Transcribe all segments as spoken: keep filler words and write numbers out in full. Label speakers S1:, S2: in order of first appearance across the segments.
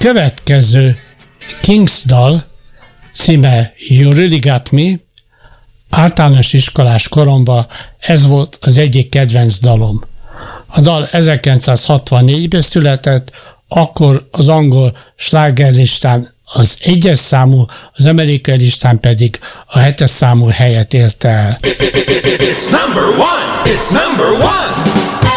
S1: következő Kings dal címe You Really Got Me. Általános iskolás koromban ez volt az egyik kedvenc dalom. A dal ezerkilencszázhatvannégyben született, akkor az angol slágerlistán az egyes számú, az amerikai listán pedig a hetes számú helyet érte el.
S2: It's number one! It's number one!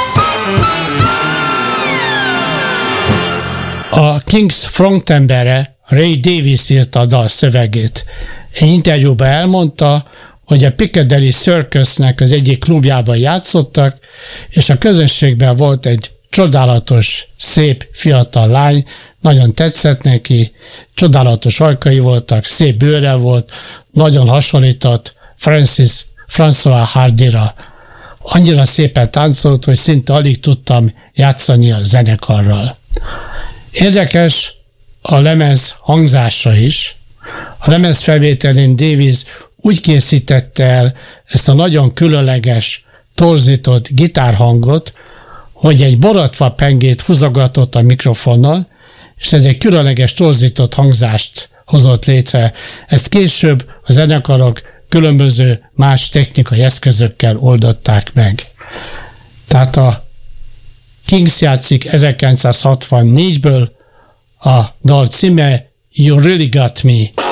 S1: A Kings frontembere Ray Davies írta a dal szövegét. Egy interjúban elmondta, hogy a Piccadilly Circusnek az egyik klubjában játszottak, és a közönségben volt egy csodálatos, szép, fiatal lány, nagyon tetszett neki, csodálatos ajkai voltak, szép bőre volt, nagyon hasonlított Francis François Hardyra. Annyira szépen táncolt, hogy szinte alig tudtam játszani a zenekarral. Érdekes a lemez hangzása is. A lemez felvételén Davies úgy készítette el ezt a nagyon különleges, torzított gitárhangot, hogy egy borotva pengét húzogatott a mikrofonnal, és ez egy különleges torzított hangzást hozott létre. Ezt később a zenekarok különböző más technikai eszközökkel oldották meg. Tehát a Kings játszik ezerkilencszázhatvannégyből, a dal címe You Really Got Me.